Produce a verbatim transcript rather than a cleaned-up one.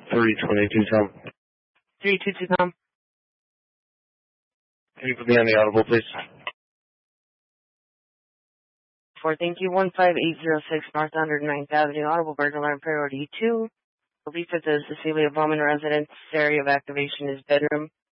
three twenty-two, Tom. three two two, Tom. Can you put me on the audible, please? For thank you, one five eight zero six North one hundred ninth Avenue, audible burglar priority two. Belief of the Cecilia Bowman residence area of activation is bedroom.